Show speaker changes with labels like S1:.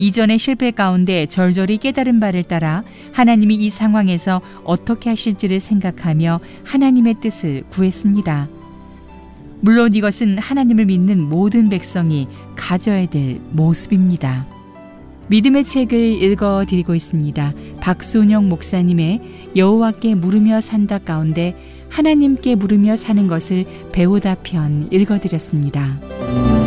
S1: 이전의 실패 가운데 절절히 깨달은 바를 따라 하나님이 이 상황에서 어떻게 하실지를 생각하며 하나님의 뜻을 구했습니다. 물론 이것은 하나님을 믿는 모든 백성이 가져야 될 모습입니다. 믿음의 책을 읽어드리고 있습니다. 박순영 목사님의 여호와께 물으며 산다 가운데 하나님께 물으며 사는 것을 배우다 편 읽어드렸습니다.